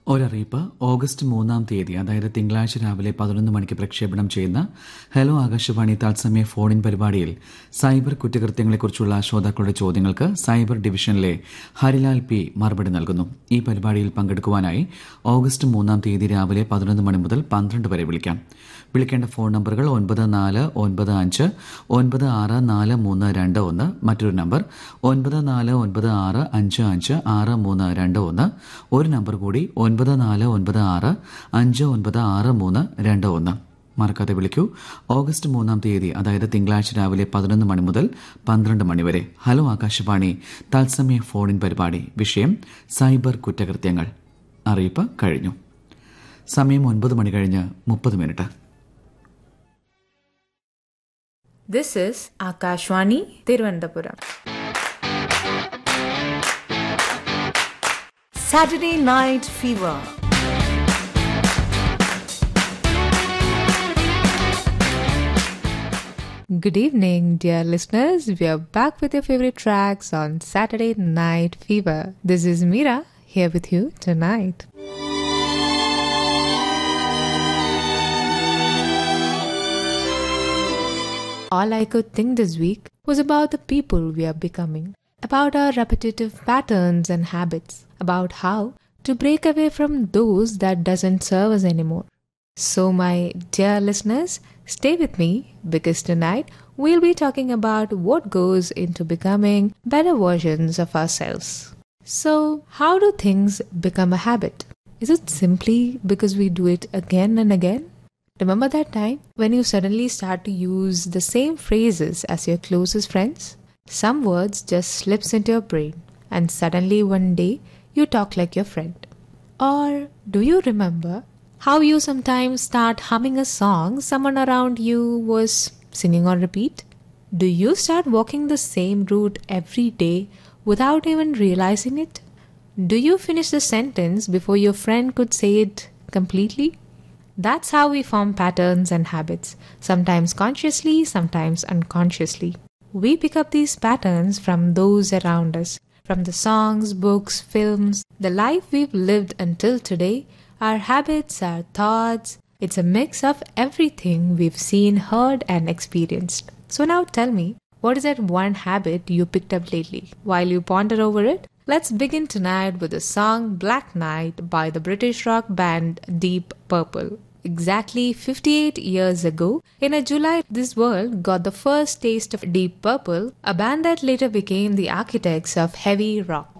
ഒരറിയിപ്പ്. August 3 അതായത് തിങ്കളാഴ്ച രാവിലെ 11 മണിക്ക് പ്രക്ഷേപണം ചെയ്യുന്ന ഹലോ ആകാശവാണി തത്സമയ ഫോൺ ഇൻ പരിപാടിയിൽ സൈബർ കുറ്റകൃത്യങ്ങളെക്കുറിച്ചുള്ള ശ്രോതാക്കളുടെ ചോദ്യങ്ങൾക്ക് സൈബർ ഡിവിഷനിലെ ഹരിലാൽ പി മറുപടി നൽകുന്നു. ഈ പരിപാടിയിൽ പങ്കെടുക്കുവാനായി ഓഗസ്റ്റ് 3 രാവിലെ 11 മണി മുതൽ 12 വരെ വിളിക്കാം. വിളിക്കേണ്ട ഫോൺ നമ്പറുകൾ 9495964321, മറ്റൊരു നമ്പർ 9496556321, ഒരു നമ്പർ കൂടി 9496596321. മറക്കാതെ വിളിക്കൂ. ഓഗസ്റ്റ് 3 അതായത് തിങ്കളാഴ്ച രാവിലെ 11 മണി മുതൽ 12 മണി വരെ ഹലോ ആകാശവാണി തത്സമയ ഫോൺ ഇൻ പരിപാടി. വിഷയം സൈബർ കുറ്റകൃത്യങ്ങൾ. അറിയിപ്പ് കഴിഞ്ഞു. സമയം 9:30. This is Akashvani, Thiruvananthapuram. Saturday Night Fever. Good evening, dear listeners. We are back with your favorite tracks on Saturday Night Fever. This is Meera here with you tonight. All I could think this week was about the people we are becoming, about our repetitive patterns and habits, about how to break away from those that doesn't serve us anymore. So my dear listeners, stay with me because tonight we'll be talking about what goes into becoming better versions of ourselves. So how do things become a habit? Is it simply because we do it again and again? Remember that time when you suddenly start to use the same phrases as your closest friends? Some words just slips into your brain and suddenly one day you talk like your friend. Or do you remember how you sometimes start humming a song someone around you was singing on repeat? Do you start walking the same route every day without even realizing it? Do you finish the sentence before your friend could say it completely? That's how we form patterns and habits, sometimes consciously, sometimes unconsciously. We pick up these patterns from those around us, from the songs, books, films, the life we've lived until today, our habits, our thoughts. It's a mix of everything we've seen, heard, and experienced. So now tell me, what is that one habit you picked up lately? While you ponder over it, let's begin tonight with the song Black Knight by the British rock band Deep Purple. Exactly 58 years ago, in a July, this world got the first taste of Deep Purple, a band that later became the architects of heavy rock.